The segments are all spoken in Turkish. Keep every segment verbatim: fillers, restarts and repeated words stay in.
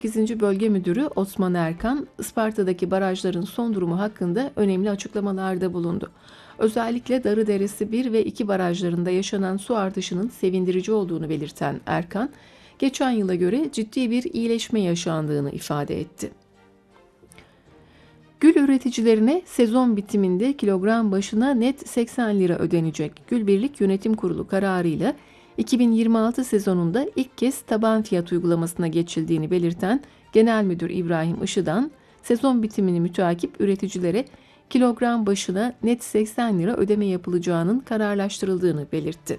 sekizinci. Bölge Müdürü Osman Erkan, Isparta'daki barajların son durumu hakkında önemli açıklamalarda bulundu. Özellikle Darıderesi bir ve iki barajlarında yaşanan su artışının sevindirici olduğunu belirten Erkan, geçen yıla göre ciddi bir iyileşme yaşandığını ifade etti. Gül üreticilerine sezon bitiminde kilogram başına net seksen lira ödenecek. Gülbirlik Yönetim Kurulu kararıyla iki bin yirmi altı sezonunda ilk kez taban fiyat uygulamasına geçildiğini belirten Genel Müdür İbrahim Işıdan, sezon bitimini mütakip üreticilere kilogram başına net seksen lira ödeme yapılacağının kararlaştırıldığını belirtti.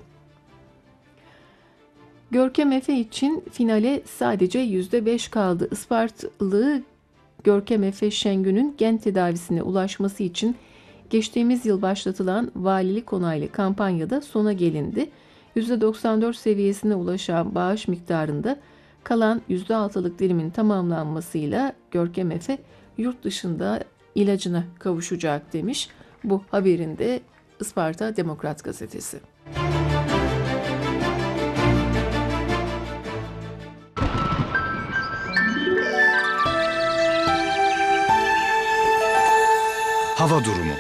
Görkem Efe için finale sadece yüzde beş kaldı. Ispartalı Görkem Efe Şengün'ün gen tedavisine ulaşması için geçtiğimiz yıl başlatılan valilik onaylı kampanyada sona gelindi. yüzde doksan dört seviyesine ulaşan bağış miktarında kalan yüzde altılık dilimin tamamlanmasıyla Görkem Efe yurt dışında ilacına kavuşacak demiş. Bu haberinde Isparta Demokrat Gazetesi. Hava durumu.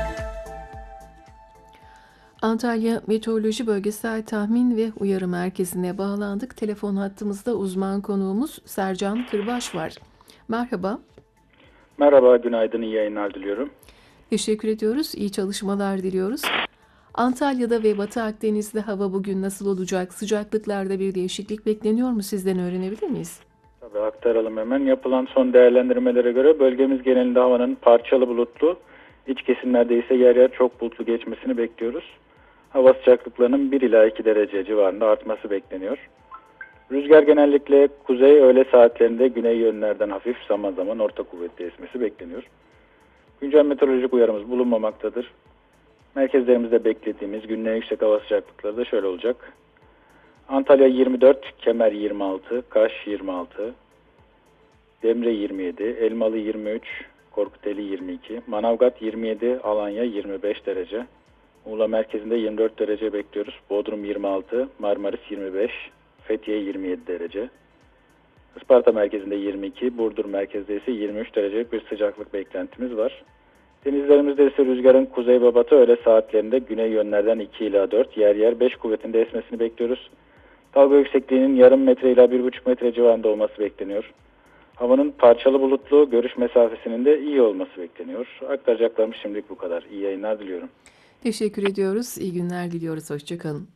Antalya Meteoroloji Bölgesel Tahmin ve Uyarı Merkezi'ne bağlandık. Telefon hattımızda uzman konuğumuz Sercan Kırbaş var. Merhaba. Merhaba, günaydın, iyi yayınlar diliyorum. Teşekkür ediyoruz, iyi çalışmalar diliyoruz. Antalya'da ve Batı Akdeniz'de hava bugün nasıl olacak? Sıcaklıklarda bir değişiklik bekleniyor mu? Sizden öğrenebilir miyiz? Tabii aktaralım hemen. Yapılan son değerlendirmelere göre bölgemiz genelinde havanın parçalı bulutlu, iç kesimlerde ise yer yer çok bulutlu geçmesini bekliyoruz. Hava sıcaklıklarının bir ila iki derece civarında artması bekleniyor. Rüzgar genellikle kuzey öğle saatlerinde güney yönlerden hafif, zaman zaman orta kuvvetli esmesi bekleniyor. Güncel meteorolojik uyarımız bulunmamaktadır. Merkezlerimizde beklediğimiz günlük yüksek hava sıcaklıkları da şöyle olacak. Antalya yirmi dört, Kemer yirmi altı, Kaş yirmi altı, Demre yirmi yedi, Elmalı yirmi üç, Korkuteli yirmi iki, Manavgat yirmi yedi, Alanya yirmi beş derece. Muğla merkezinde yirmi dört derece bekliyoruz. Bodrum yirmi altı, Marmaris yirmi beş, Fethiye yirmi yedi derece. Isparta merkezinde yirmi iki, Burdur merkezde ise yirmi üç derecelik bir sıcaklık beklentimiz var. Denizlerimizde ise rüzgarın kuzey ve batı öğle saatlerinde güney yönlerden iki ila dört, yer yer beş kuvvetinde esmesini bekliyoruz. Dalga yüksekliğinin yarım metre ila bir buçuk metre civarında olması bekleniyor. Havanın parçalı bulutlu, görüş mesafesinin de iyi olması bekleniyor. Aktaracaklarım şimdilik bu kadar. İyi yayınlar diliyorum. Teşekkür ediyoruz. İyi günler diliyoruz. Hoşçakalın.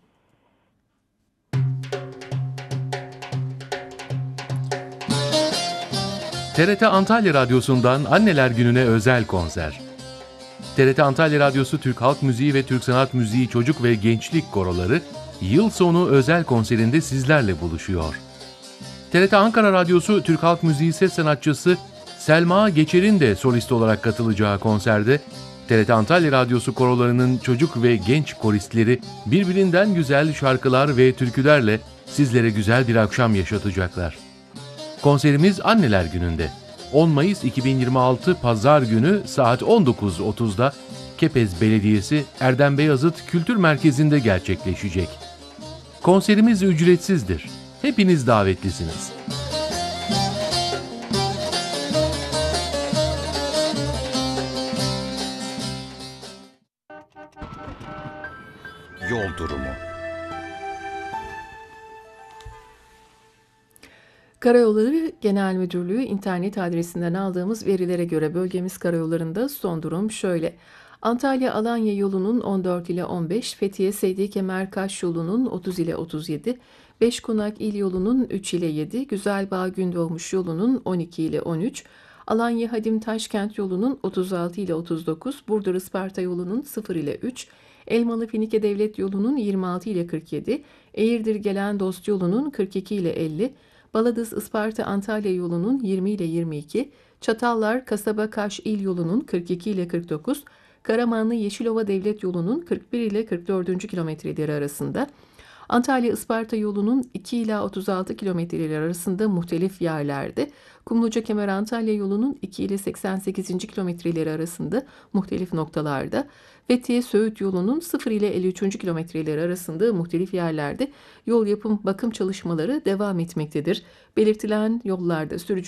T R T Antalya Radyosu'ndan Anneler Günü'ne özel konser. T R T Antalya Radyosu Türk Halk Müziği ve Türk Sanat Müziği Çocuk ve Gençlik Koroları yıl sonu özel konserinde sizlerle buluşuyor. T R T Ankara Radyosu Türk Halk Müziği ses sanatçısı Selma Geçer'in de solist olarak katılacağı konserde T R T Antalya Radyosu korolarının çocuk ve genç koristleri birbirinden güzel şarkılar ve türkülerle sizlere güzel bir akşam yaşatacaklar. Konserimiz Anneler Günü'nde on Mayıs iki bin yirmi altı Pazar günü saat on dokuz otuzda Kepez Belediyesi Erdem Beyazıt Kültür Merkezi'nde gerçekleşecek. Konserimiz ücretsizdir. Hepiniz davetlisiniz. Yol durumu. Karayolları Genel Müdürlüğü internet adresinden aldığımız verilere göre bölgemiz karayollarında son durum şöyle. Antalya-Alanya yolunun on dört ile on beş, Fethiye-Seydi-Kemer-Kaş yolunun otuz ile otuz yedi, Beşkonak İl yolunun üç ile yedi, Güzelbağ-Gündoğmuş yolunun on iki ile on üç, Alanya-Hadim-Taşkent yolunun otuz altı ile otuz dokuz, Burdur-Isparta yolunun sıfır ile üç, Elmalı-Finike Devlet yolunun yirmi altı ile kırk yedi, Eğirdir-Gelen-Dost yolunun kırk iki ile elli, Baladız-Isparta-Antalya yolunun yirmi ile yirmi iki, Çatallar-Kasaba-Kaş İl yolunun kırk iki ile kırk dokuz, Karamanlı-Yeşilova Devlet yolunun kırk bir ile kırk dördüncü kilometreleri arasında, Antalya-Isparta yolunun iki ila otuz altı kilometreleri arasında muhtelif yerlerde, Kumluca-Kemer-Antalya yolunun iki ile seksen sekizinci kilometreleri arasında muhtelif noktalarda, Fethiye-Söğüt yolunun sıfır ile elli üçüncü kilometreleri arasında muhtelif yerlerde yol yapım bakım çalışmaları devam etmektedir. Belirtilen yollarda sürücü